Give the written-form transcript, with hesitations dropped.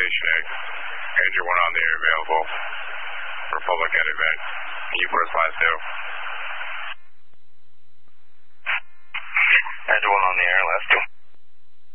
stationary. Angel 1 on the air available for public at event. Can you first last 2? Angel 1 on the air, last 2.